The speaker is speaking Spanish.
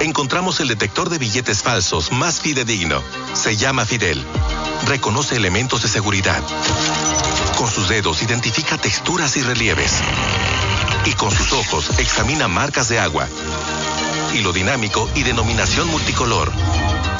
encontramos el detector de billetes falsos más fidedigno. Se llama Fidel. Reconoce elementos de seguridad. Con sus dedos identifica texturas y relieves. Y con sus ojos examina marcas de agua. Hilo dinámico y denominación multicolor.